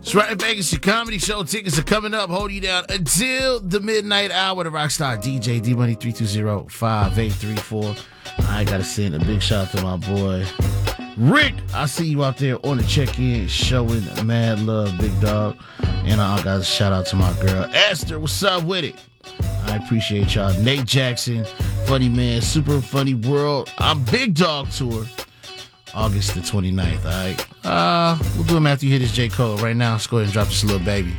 It's right in Vegas. Your comedy show tickets are coming up. Hold you down until the midnight hour. The Rockstar DJ D-Money 320-5834. I gotta send a big shout out to my boy Rick. I see you out there on the check-in showing mad love, big dog. And I got a shout out to my girl Esther. What's up with it? I appreciate y'all. Nate Jackson, Funny Man, Super Funny World. I'm Big Dog Tour. August the 29th, all right? We'll do them after you hear this J. Cole. Right now, let's go ahead and drop this little baby.